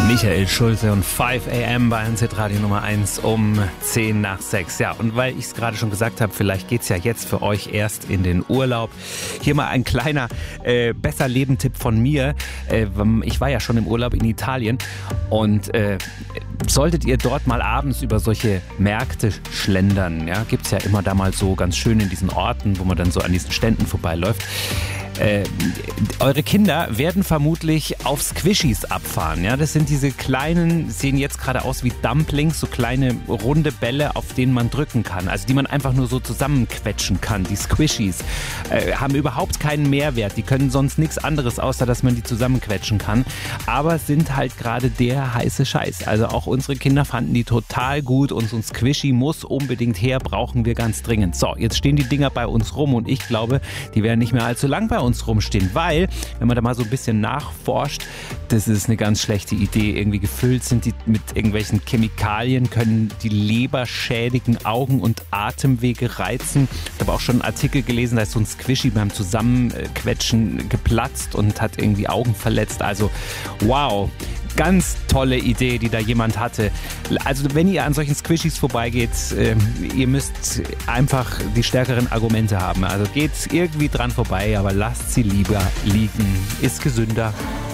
Michael Schulte und 5 AM bei NZ-Radio Nummer 1 um 10 nach 6. Ja, und weil ich es gerade schon gesagt habe, vielleicht geht's ja jetzt für euch erst in den Urlaub. Hier mal ein kleiner Besser-Leben-Tipp von mir. Ich war ja schon im Urlaub in Italien und solltet ihr dort mal abends über solche Märkte schlendern, ja, gibt's ja immer da mal so ganz schön in diesen Orten, wo man dann so an diesen Ständen vorbeiläuft. Eure Kinder werden vermutlich auf Squishies abfahren. Ja? Das sind diese kleinen, sehen jetzt gerade aus wie Dumplings, so kleine runde Bälle, auf denen man drücken kann. Also die man einfach nur so zusammenquetschen kann. Die Squishies haben überhaupt keinen Mehrwert. Die können sonst nichts anderes, außer dass man die zusammenquetschen kann. Aber sind halt gerade der heiße Scheiß. Also auch unsere Kinder fanden die total gut und so ein Squishy muss unbedingt her, brauchen wir ganz dringend. So, jetzt stehen die Dinger bei uns rum und ich glaube, die werden nicht mehr allzu lang bei uns rumstehen, weil, wenn man da mal so ein bisschen nachforscht, das ist eine ganz schlechte Idee. Irgendwie gefüllt sind die mit irgendwelchen Chemikalien, können die Leber schädigen, Augen und Atemwege reizen. Ich habe auch schon einen Artikel gelesen, da ist so ein Squishy beim Zusammenquetschen geplatzt und hat irgendwie Augen verletzt. Also, wow. Ganz tolle Idee, die da jemand hatte. Also wenn ihr an solchen Squishies vorbeigeht, ihr müsst einfach die stärkeren Argumente haben. Also geht irgendwie dran vorbei, aber lasst sie lieber liegen. Ist gesünder.